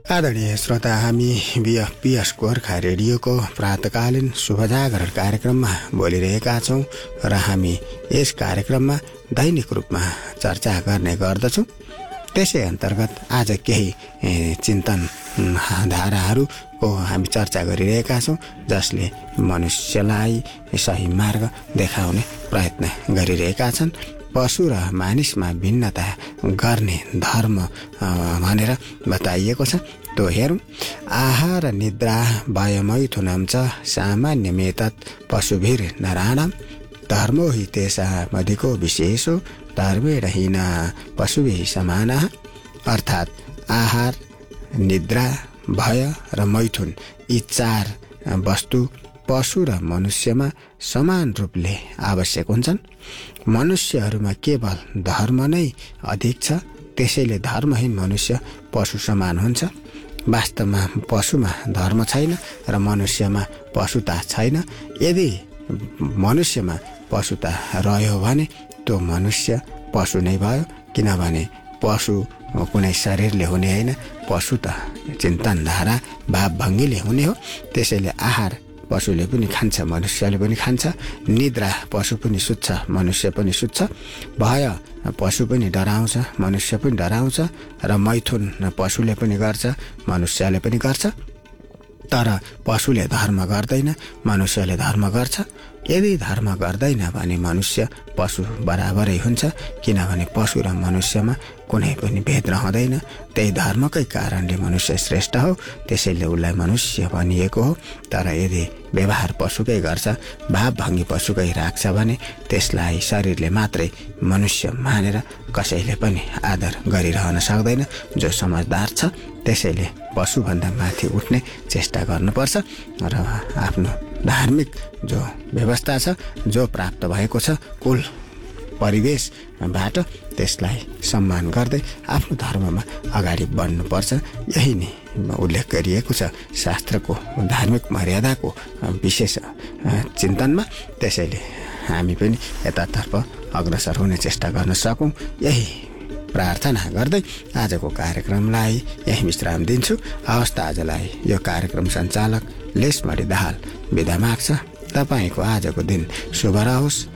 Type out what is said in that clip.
आदरणीय श्रोता, हामी बीएफपीएस गोर्खा रेडियोको प्रातकालीन शुभजागरण कार्यक्रममा बोलिरहेका छौँ र हामी यस कार्यक्रममा दैनिक रूपमा चर्चा गर्ने गर्दछौँ। त्यसै अन्तर्गत आज केही चिन्तन धाराहरूको हामी चर्चा गरिरहेका छौँ, जसले मनुष्यलाई सही मार्ग देखाउने प्रयत्न गरिरहेका छन्। पशु र मानिसमा भिन्नता गर्ने धर्म भनेर बताइएको छ। तो हेरौँ। आहार निद्रा भयमैथुनं च सामान्यमेतत् पशुभिर नराणां धर्मो हि तेषामधिको विशेषो धर्मेण हीन पशुभिः समानः। अर्थात् आहार, निद्रा, भय र मैथुन यी चार वस्तु पशु र मनुष्यमा समान रूपले आवश्यक हुन्छन्। मनुष्यहरूमा केवल धर्म नै अधिक छ, त्यसैले धर्महीन मनुष्य पशु समान हुन्छ। वास्तवमा पशुमा धर्म छैन र मनुष्यमा पशुता छैन। यदि मनुष्यमा पशुता रह्यो भने त्यो मनुष्य पशु नै भयो, किनभने पशु कुनै शरीरले हुने होइन, पशु त चिन्तनधारा भावभङ्गीले हुने हो। त्यसैले आहार पशुले पनि खान्छ, मनुष्यले पनि खान्छ। निद्रा पशु पनि सुत्छ, मनुष्य पनि सुत्छ। भय पशु पनि डराउँछ, मनुष्य पनि डराउँछ। र मैथुन पशुले पनि गर्छ, मनुष्यले पनि गर्छ। तर पशुले धर्म गर्दैन, मनुष्यले धर्म गर्छ। यदि धर्म गर्दैन भने मनुष्य पशु बराबरै हुन्छ, किनभने पशु र मनुष्यमा कुनै पनि भेद रहँदैन। त्यही धर्मकै कारणले मनुष्य श्रेष्ठ हो, त्यसैले उसलाई मनुष्य भनिएको हो। तर यदि व्यवहार पशुकै गर्छ, भावभङ्गी पशुकै राख्छ भने त्यसलाई शरीरले मात्रै मनुष्य मानेर कसैले पनि आदर गरिरहन सक्दैन। जो समझदार छ त्यसैले पशुभन्दा माथि उठ्ने चेष्टा गर्नुपर्छ र आफ्नो धार्मिक जो व्यवस्था छ, जो प्राप्त भएको छ कुल परिवेशबाट, त्यसलाई सम्मान गर्दै आफ्नो धर्ममा अगाडि बढ्नुपर्छ। यही नै उल्लेख गरिएको छ शास्त्रको धार्मिक मर्यादाको विशेष चिन्तनमा। त्यसैले हामी पनि यतातर्फ अग्रसर हुने चेष्टा गर्न सकौँ, यही प्रार्थना गर्दै आजको कार्यक्रमलाई यही विश्राम दिन्छु। हवस् त, आजलाई यो कार्यक्रम सञ्चालक लेसमणि दाहाल बिदा माग्छ। तपाईँको आजको दिन शुभ रहोस्।